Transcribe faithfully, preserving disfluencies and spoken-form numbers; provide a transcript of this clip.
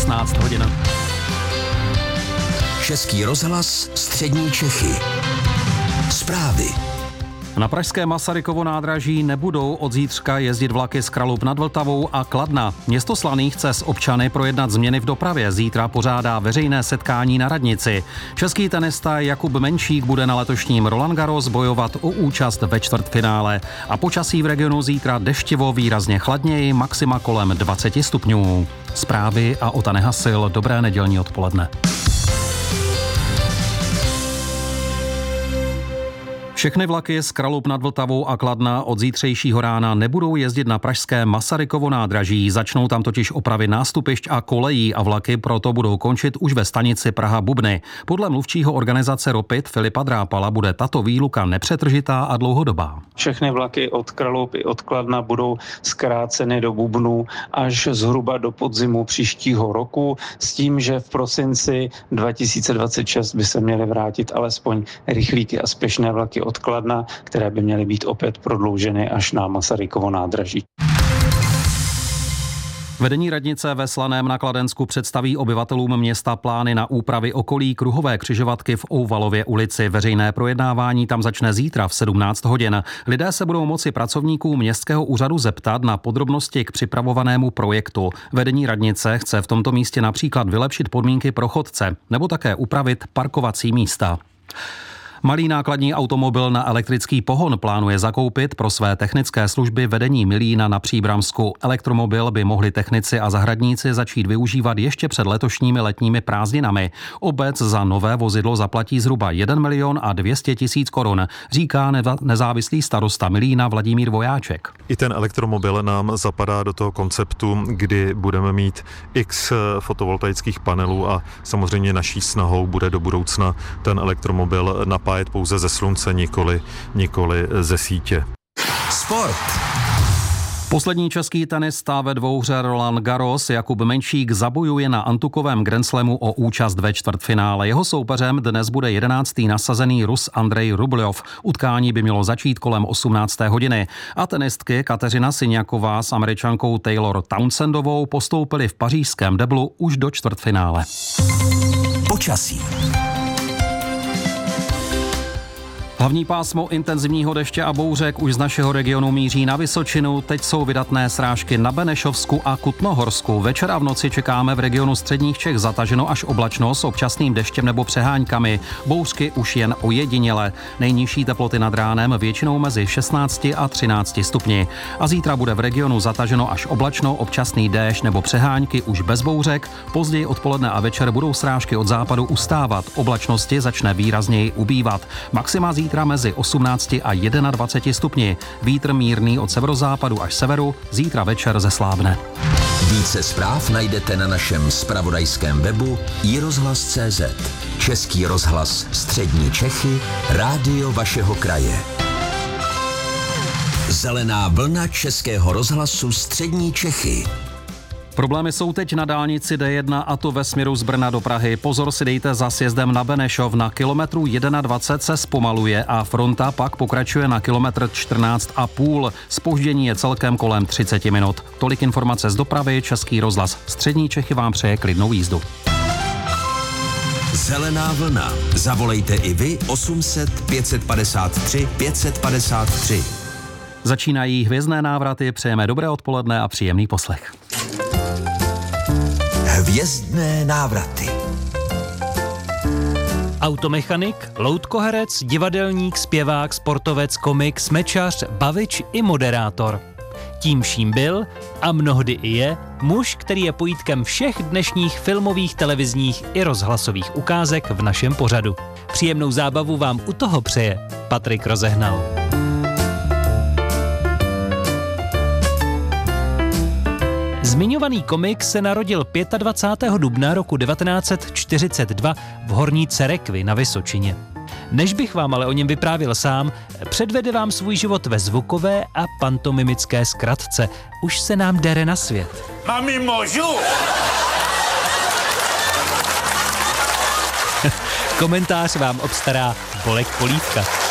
šestnáct hodin. Český rozhlas, střední Čechy. Zprávy. Na pražské Masarykovo nádraží nebudou od zítřka jezdit vlaky z Kralupy nad Vltavou a Kladna. Město Slaný chce s občany projednat změny v dopravě. Zítra pořádá veřejné setkání na radnici. Český tenista Jakub Menšík bude na letošním Roland Garros bojovat o účast ve čtvrtfinále. A počasí v regionu zítra deštivo, výrazně chladněji, maxima kolem dvacet stupňů. Zprávy a Ota Nehasil. Dobré nedělní odpoledne. Všechny vlaky z Kralupy nad Vltavou a Kladna od zítřejšího rána nebudou jezdit na pražské Masarykovo nádraží. Začnou tam totiž opravy nástupišť a kolejí a vlaky proto budou končit už ve stanici Praha-Bubny. Podle mluvčího organizace Ropit Filipa Drápala bude tato výluka nepřetržitá a dlouhodobá. Všechny vlaky od Kralupy, od Kladna budou zkráceny do Bubnu až zhruba do podzimu příštího roku, s tím, že v prosinci dva tisíce dvacet šest by se měly vrátit alespoň rychlíky a spěšné vlaky od Kladna, které by měly být opět prodlouženy až na Masarykovo nádraží. Vedení radnice ve Slaném na Kladensku představí obyvatelům města plány na úpravy okolí kruhové křižovatky v Ouvalově ulici. Veřejné projednávání tam začne zítra v sedmnáct hodin. Lidé se budou moci pracovníků městského úřadu zeptat na podrobnosti k připravovanému projektu. Vedení radnice chce v tomto místě například vylepšit podmínky pro chodce nebo také upravit parkovací místa. Malý nákladní automobil na elektrický pohon plánuje zakoupit pro své technické služby vedení Milína na Příbramsku. Elektromobil by mohli technici a zahradníci začít využívat ještě před letošními letními prázdninami. Obec za nové vozidlo zaplatí zhruba jeden milion a dvě stě tisíc korun, říká nezávislý starosta Milína Vladimír Vojáček. I ten elektromobil nám zapadá do toho konceptu, kdy budeme mít x fotovoltaických panelů a samozřejmě naší snahou bude do budoucna ten elektromobil napájet pouze ze slunce, nikoli, nikoli ze sítě. Sport. Poslední český tenista ve dvouhře Roland Garros Jakub Menšík zabojuje na antukovém grandslamu o účast ve čtvrtfinále. Jeho soupeřem dnes bude jedenáctý nasazený Rus Andrej Rubljov. Utkání by mělo začít kolem osmnácté hodiny. A tenistky Kateřina Syňaková s Američankou Taylor Townsendovou postoupily v pařížském deblu už do čtvrtfinále. Počasí. Hlavní pásmo intenzivního deště a bouřek už z našeho regionu míří na Vysočinu. Teď jsou vydatné srážky na Benešovsku a Kutnohorsku. Večer a v noci čekáme v regionu středních Čech zataženo až oblačno s občasným deštěm nebo přeháňkami. Bouřky už jen ojediněle. Nejnižší teploty nad ránem většinou mezi šestnácti a třinácti stupni. A zítra bude v regionu zataženo až oblačno, občasný déšť nebo přeháňky už bez bouřek. Později odpoledne a večer budou srážky od západu ustávat. Oblačnosti začne výrazněji ubývat. Maxima zítra mezi osmnácti a dvaceti jednou stupni. Vítr mírný od severozápadu až severu, zítra večer zeslábne. Více zpráv najdete na našem zpravodajském webu i rozhlas tečka cé zet. Český rozhlas, střední Čechy, rádio vašeho kraje. Zelená vlna Českého rozhlasu střední Čechy. Problémy jsou teď na dálnici D jedna a to ve směru z Brna do Prahy. Pozor si dejte za sjezdem na Benešov. Na kilometru dvacet jedna se zpomaluje a fronta pak pokračuje na kilometr čtrnáct a půl. Zpoždění je celkem kolem třicet minut. Tolik informace z dopravy, Český rozhlas střední Čechy vám přeje klidnou jízdu. Zelená vlna. Zavolejte i vy osm set pět set padesát tři pět set padesát tři. Začínají hvězdné návraty, přejeme dobré odpoledne a příjemný poslech. Hvězdné návraty. Automechanik, loutkoherec, divadelník, zpěvák, sportovec, komik, smečař, bavič i moderátor. Tím vším byl a mnohdy i je muž, který je pojítkem všech dnešních filmových, televizních i rozhlasových ukázek v našem pořadu. Příjemnou zábavu vám u toho přeje Patrik Rozehnal. Zmiňovaný komik se narodil dvacátého pátého dubna roku devatenáct set čtyřicet dva v Horní Cerekvi na Vysočině. Než bych vám ale o něm vyprávěl sám, předvede vám svůj život ve zvukové a pantomimické zkratce. Už se nám dere na svět. Mami, můžu? Komentář vám obstará Bolek Polívka.